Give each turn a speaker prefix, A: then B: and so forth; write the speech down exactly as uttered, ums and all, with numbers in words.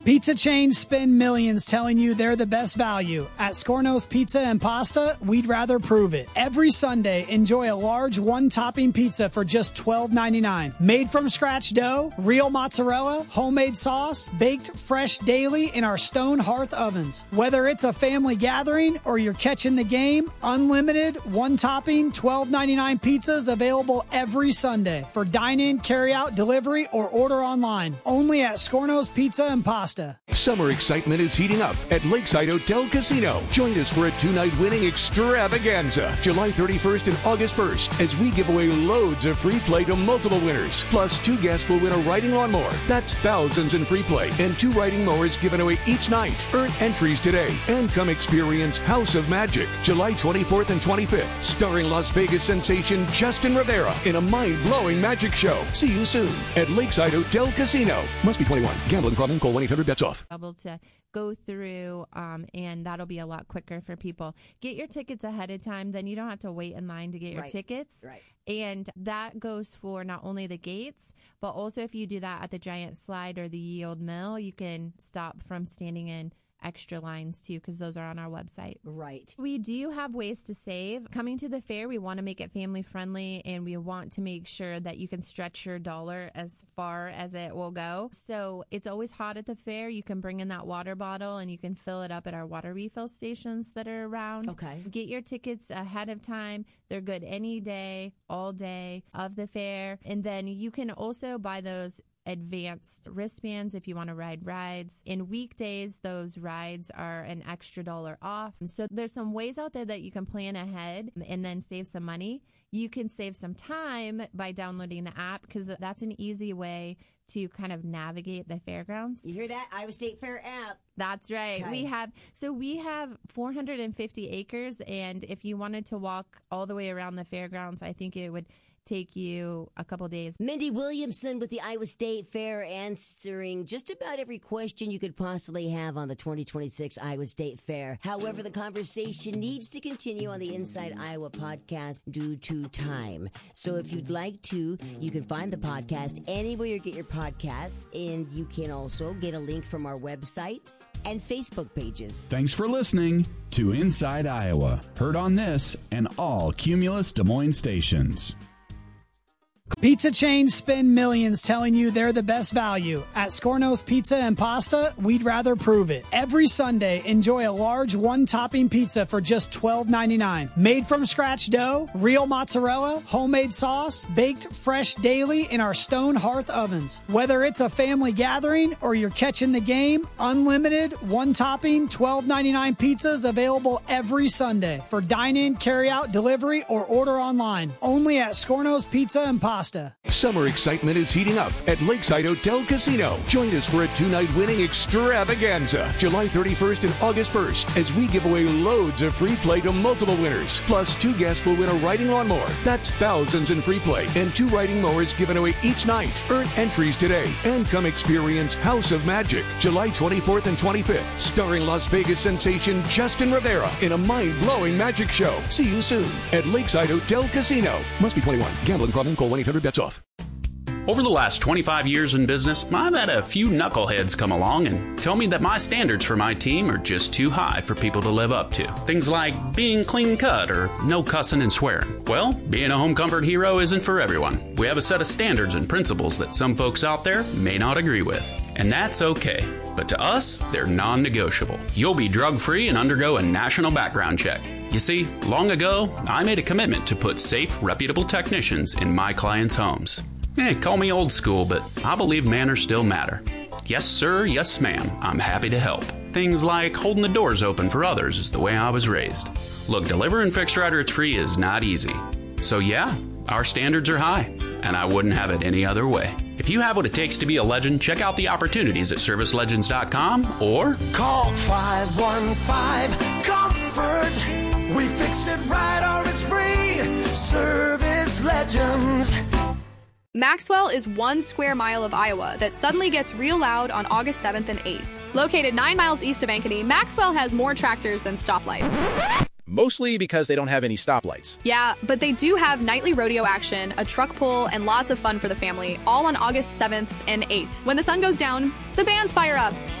A: Pizza chains spend millions telling you they're the best value. At Scorno's Pizza and Pasta, we'd rather prove it. Every Sunday, enjoy a large one-topping pizza for just twelve ninety-nine. Made from scratch dough, real mozzarella, homemade sauce, baked fresh daily in our stone hearth ovens. Whether it's a family gathering or you're catching the game, unlimited, one-topping, twelve ninety-nine pizzas available every Sunday for dine-in, carry-out, delivery, or order online. Only at Scorno's Pizza and Pasta.
B: Summer excitement is heating up at Lakeside Hotel Casino. Join us for a two-night winning extravaganza, July thirty-first and August first, as we give away loads of free play to multiple winners. Plus, two guests will win a riding lawnmower. That's thousands in free play, and two riding mowers given away each night. Earn entries today and come experience House of Magic, July twenty-fourth and twenty-fifth, starring Las Vegas sensation Justin Rivera in a mind-blowing magic show. See you soon at Lakeside Hotel Casino. Must be twenty-one. Gambling problem? Call one eight hundred bets off.
C: Able to go through, um, and that'll be a lot quicker for people. Get your tickets ahead of time, then you don't have to wait in line to get your
D: Right.
C: tickets.
D: Right.
C: And that goes for not only the gates, but also if you do that at the Giant Slide or the Ye Old Mill, you can stop from standing in extra lines too, because those are on our website.
D: Right.
C: We do have ways to save. Coming to the fair, we want to make it family friendly, and we want to make sure that you can stretch your dollar as far as it will go. So it's always hot at the fair. You can bring in that water bottle and you can fill it up at our water refill stations that are around.
D: Okay.
C: Get your tickets ahead of time. They're good any day, all day of the fair. And then you can also buy those advanced wristbands if you want to ride rides. In weekdays, those rides are an extra dollar off. So there's some ways out there that you can plan ahead and then save some money. You can save some time by downloading the app, because that's an easy way to kind of navigate the fairgrounds.
D: You hear that? Iowa State Fair app.
C: That's right.
D: Okay.
C: We have, so we have four hundred fifty acres, and if you wanted to walk all the way around the fairgrounds, I think it would take you a couple days.
D: Mindy Williamson with the Iowa State Fair, answering just about every question you could possibly have on the twenty twenty-six Iowa State Fair. However, the conversation needs to continue on the Inside Iowa podcast due to time. So if you'd like to, you can find the podcast anywhere you get your podcasts, and you can also get a link from our websites and Facebook pages.
E: Thanks for listening to Inside Iowa. Heard on this and all Cumulus Des Moines stations.
A: Pizza chains spend millions telling you they're the best value. At Scorno's Pizza and Pasta, we'd rather prove it. Every Sunday, enjoy a large one-topping pizza for just twelve ninety-nine. Made from scratch dough, real mozzarella, homemade sauce, baked fresh daily in our stone hearth ovens. Whether it's a family gathering or you're catching the game, unlimited, one-topping, twelve ninety-nine pizzas available every Sunday for dine-in, carry-out, delivery, or order online. Only at Scorno's Pizza and Pasta.
B: Summer excitement is heating up at Lakeside Hotel Casino. Join us for a two-night winning extravaganza, July thirty-first and August first, as we give away loads of free play to multiple winners. Plus, two guests will win a riding lawnmower. That's thousands in free play, and two riding mowers given away each night. Earn entries today and come experience House of Magic, July twenty-fourth and twenty-fifth, starring Las Vegas sensation Justin Rivera in a mind-blowing magic show. See you soon at Lakeside Hotel Casino. Must be twenty-one. Gambling problem? Call one eight hundred bets off.
F: Over the last twenty-five years in business, I've had a few knuckleheads come along and tell me that my standards for my team are just too high for people to live up to. Things like being clean cut or no cussing and swearing. Well, being a home comfort hero isn't for everyone. We have a set of standards and principles that some folks out there may not agree with. And that's okay. But to us, they're non-negotiable. You'll be drug-free and undergo a national background check. You see, long ago, I made a commitment to put safe, reputable technicians in my clients' homes. Hey, call me old school, but I believe manners still matter. Yes, sir, yes, ma'am, I'm happy to help. Things like holding the doors open for others is the way I was raised. Look, delivering fixed right or it's free is not easy. So yeah, our standards are high, and I wouldn't have it any other way. If you have what it takes to be a legend, check out the opportunities at service legends dot com or
G: call five one five comfort. We fix it right or it's free. Service Legends.
H: Maxwell is one square mile of Iowa that suddenly gets real loud on August seventh and eighth. Located nine miles east of Ankeny, Maxwell has more tractors than stoplights.
I: Mostly because they don't have any stoplights.
H: Yeah, but they do have nightly rodeo action, a truck pull, and lots of fun for the family, all on August seventh and eighth. When the sun goes down, the bands fire up.